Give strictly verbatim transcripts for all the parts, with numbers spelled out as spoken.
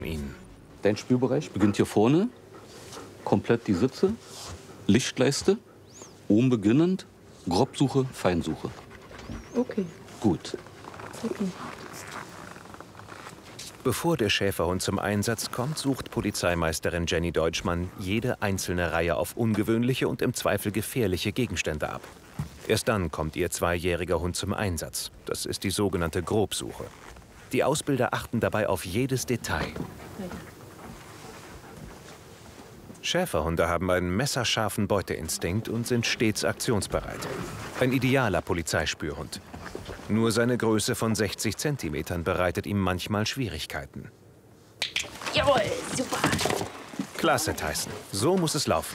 Ihnen. Dein Spielbereich beginnt hier vorne, komplett die Sitze, Lichtleiste, oben beginnend, Grobsuche, Feinsuche. Okay. Gut. Okay. Bevor der Schäferhund zum Einsatz kommt, sucht Polizeimeisterin Jenny Deutschmann jede einzelne Reihe auf ungewöhnliche und im Zweifel gefährliche Gegenstände ab. Erst dann kommt ihr zweijähriger Hund zum Einsatz. Das ist die sogenannte Grobsuche. Die Ausbilder achten dabei auf jedes Detail. Schäferhunde haben einen messerscharfen Beuteinstinkt und sind stets aktionsbereit. Ein idealer Polizeispürhund. Nur seine Größe von sechzig Zentimetern bereitet ihm manchmal Schwierigkeiten. Jawohl, super. Klasse, Tyson. So muss es laufen.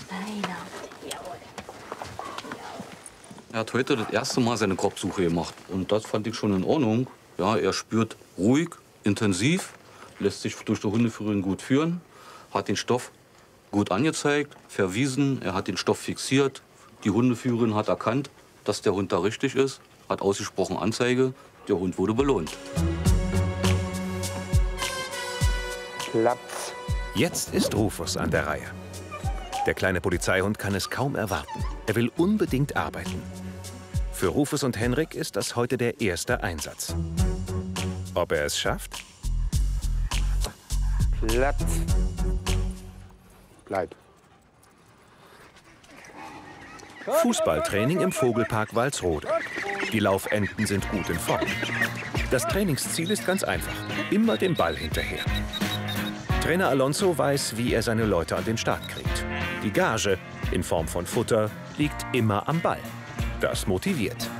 Er hat heute das erste Mal seine Grobsuche gemacht. Und das fand ich schon in Ordnung. Ja, er spürt ruhig, intensiv, lässt sich durch die Hundeführerin gut führen, hat den Stoff gut angezeigt, verwiesen, er hat den Stoff fixiert. Die Hundeführerin hat erkannt, dass der Hund da richtig ist, hat ausgesprochen Anzeige, der Hund wurde belohnt. Platz. Jetzt ist Rufus an der Reihe. Der kleine Polizeihund kann es kaum erwarten. Er will unbedingt arbeiten. Für Rufus und Henrik ist das heute der erste Einsatz. Ob er es schafft? Platz. Bleib. Fußballtraining im Vogelpark Walsrode. Die Laufenten sind gut in Form. Das Trainingsziel ist ganz einfach. Immer den Ball hinterher. Trainer Alonso weiß, wie er seine Leute an den Start kriegt. Die Gage in Form von Futter liegt immer am Ball. Das motiviert.